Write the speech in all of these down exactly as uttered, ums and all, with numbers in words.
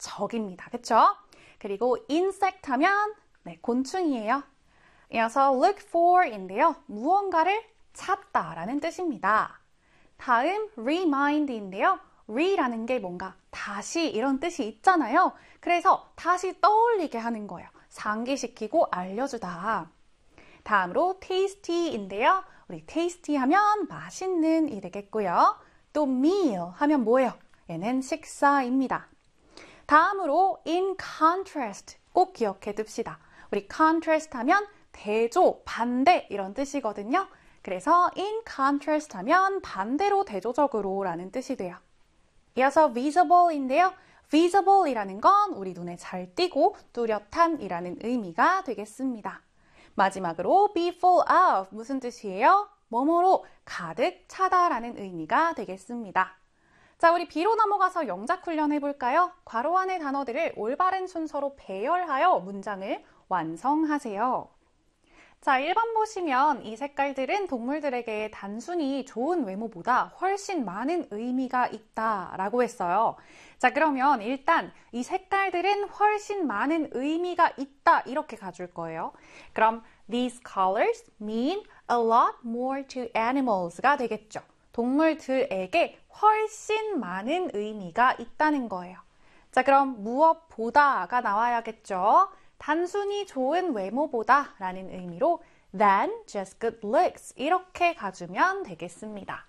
적입니다. 그쵸? 그리고 insect 하면 네, 곤충이에요. 이어서 look for인데요. 무언가를 찾다라는 뜻입니다. 다음 remind인데요. re라는 게 뭔가 다시 이런 뜻이 있잖아요. 그래서 다시 떠올리게 하는 거예요. 상기시키고 알려주다. 다음으로 tasty인데요. 우리 tasty 하면 맛있는 이 되겠고요. 또 meal 하면 뭐예요? 얘는 식사입니다. 다음으로 in contrast 꼭 기억해 둡시다. 우리 contrast 하면 대조, 반대 이런 뜻이거든요. 그래서 in contrast 하면 반대로 대조적으로 라는 뜻이 돼요. 이어서 visible인데요. visible이라는 건 우리 눈에 잘 띄고 뚜렷한 이라는 의미가 되겠습니다. 마지막으로 be full of 무슨 뜻이에요? 뭐뭐로 가득 차다라는 의미가 되겠습니다. 자, 우리 B로 넘어가서 영작 훈련 해볼까요? 괄호 안의 단어들을 올바른 순서로 배열하여 문장을 완성하세요. 자, 일 번 보시면 이 색깔들은 동물들에게 단순히 좋은 외모보다 훨씬 많은 의미가 있다라고 했어요. 자, 그러면 일단 이 색깔들은 훨씬 많은 의미가 있다 이렇게 가줄 거예요. 그럼 these colors mean a lot more to animals가 되겠죠. 동물들에게 훨씬 많은 의미가 있다는 거예요. 자, 그럼 무엇보다가 나와야겠죠. 단순히 좋은 외모보다 라는 의미로 than just good looks 이렇게 가주면 되겠습니다.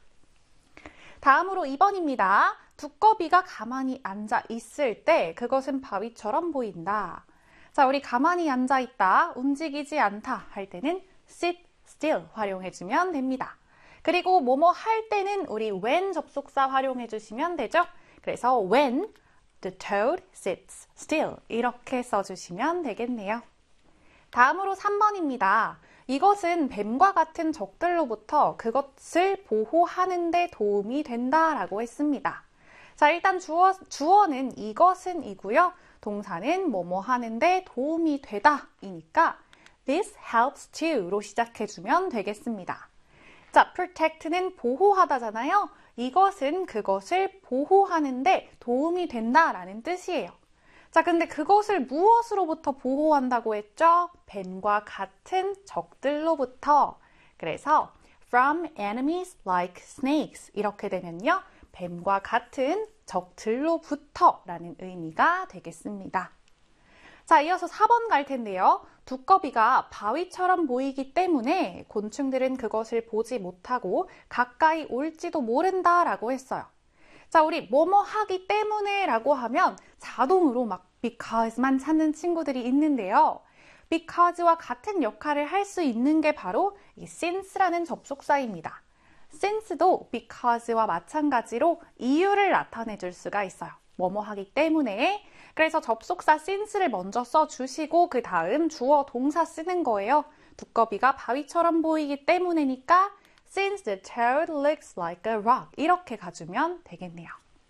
다음으로 이 번입니다. 두꺼비가 가만히 앉아 있을 때 그것은 바위처럼 보인다. 자, 우리 가만히 앉아 있다, 움직이지 않다 할 때는 sit still 활용해주면 됩니다. 그리고 뭐뭐 할 때는 우리 when 접속사 활용해주시면 되죠. 그래서 when the toad sits still 이렇게 써주시면 되겠네요. 다음으로 삼 번입니다. 이것은 뱀과 같은 적들로부터 그것을 보호하는 데 도움이 된다라고 했습니다. 자, 일단 주어, 주어는 이것은 이고요. 동사는 뭐뭐 하는데 도움이 되다 이니까 this helps to로 시작해주면 되겠습니다. 자, protect는 보호하다잖아요. 이것은 그것을 보호하는데 도움이 된다라는 뜻이에요. 자, 근데 그것을 무엇으로부터 보호한다고 했죠? 뱀과 같은 적들로부터. 그래서 from enemies like snakes 이렇게 되면요. 뱀과 같은 적들로부터 라는 의미가 되겠습니다. 자, 이어서 사 번 갈 텐데요. 두꺼비가 바위처럼 보이기 때문에 곤충들은 그것을 보지 못하고 가까이 올지도 모른다 라고 했어요. 자, 우리 뭐뭐 하기 때문에 라고 하면 자동으로 막 because만 찾는 친구들이 있는데요. because와 같은 역할을 할 수 있는 게 바로 이 since라는 접속사입니다. since도 because와 마찬가지로 이유를 나타내 줄 수가 있어요. 뭐뭐 하기 때문에. 그래서 접속사 since를 먼저 써주시고 그 다음 주어 동사 쓰는 거예요. 두꺼비가 바위처럼 보이기 때문에니까 since the toad looks like a rock 이렇게 가주면 되겠네요.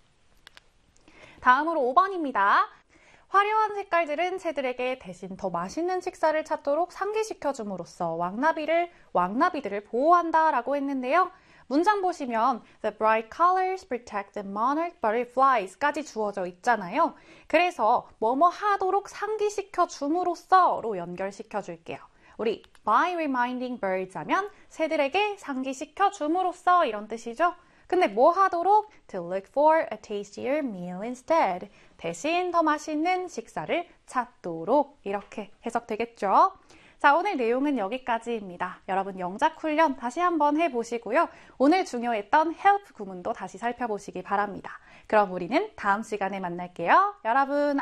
다음으로 오 번입니다. 화려한 색깔들은 새들에게 대신 더 맛있는 식사를 찾도록 상기시켜줌으로써 왕나비를, 왕나비들을 보호한다 라고 했는데요. 문장 보시면 The bright colors protect the monarch butterflies까지 주어져 있잖아요. 그래서 뭐뭐 하도록 상기시켜 줌으로써로 연결시켜 줄게요. 우리 by reminding birds 하면 새들에게 상기시켜 줌으로써 이런 뜻이죠. 근데 뭐 하도록? To look for a tastier meal instead. 대신 더 맛있는 식사를 찾도록 이렇게 해석되겠죠. 자, 오늘 내용은 여기까지입니다. 여러분 영작 훈련 다시 한번 해보시고요. 오늘 중요했던 help 구문도 다시 살펴보시기 바랍니다. 그럼 우리는 다음 시간에 만날게요. 여러분